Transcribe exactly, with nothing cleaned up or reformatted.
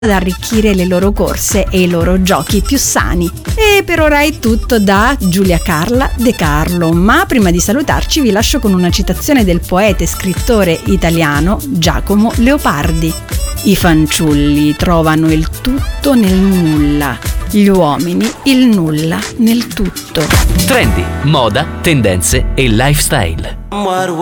ad arricchire le loro corse e i loro giochi più sani. E per ora è tutto da Giulia Carla De Carlo, ma prima di salutarci vi lascio con una citazione del poeta e scrittore italiano Giacomo Leopardi. I fanciulli trovano il tutto nel nulla, gli uomini il nulla nel tutto. Trendy, moda, tendenze e lifestyle.